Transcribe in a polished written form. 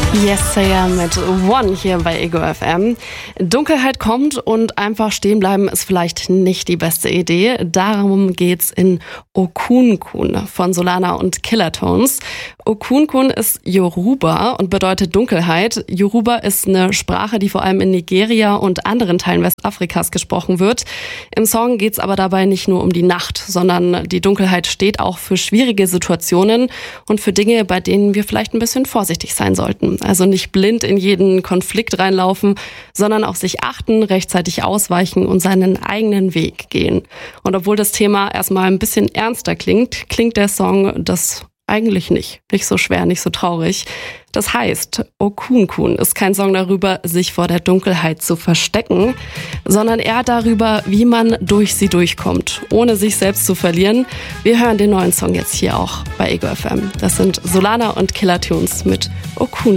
Yes, Sayer mit One hier bei Ego FM. Dunkelheit kommt und einfach stehen bleiben ist vielleicht nicht die beste Idee. Darum geht's in Okunkun von Solana und Killertones. Okunkun ist Yoruba und bedeutet Dunkelheit. Yoruba ist eine Sprache, die vor allem in Nigeria und anderen Teilen Westafrikas gesprochen wird. Im Song geht's aber dabei nicht nur um die Nacht, sondern die Dunkelheit steht auch für schwierige Situationen und für Dinge, bei denen wir vielleicht ein bisschen vorsichtig sein sollten. Also nicht blind in jeden Konflikt reinlaufen, sondern auf sich achten, rechtzeitig ausweichen und seinen eigenen Weg gehen. Und obwohl das Thema erstmal ein bisschen ernster klingt, klingt der Song das eigentlich nicht. Nicht so schwer, nicht so traurig. Das heißt, Okunkun ist kein Song darüber, sich vor der Dunkelheit zu verstecken, sondern eher darüber, wie man durch sie durchkommt, ohne sich selbst zu verlieren. Wir hören den neuen Song jetzt hier auch bei Ego FM. Das sind Solana und Killertones mit Okunkun.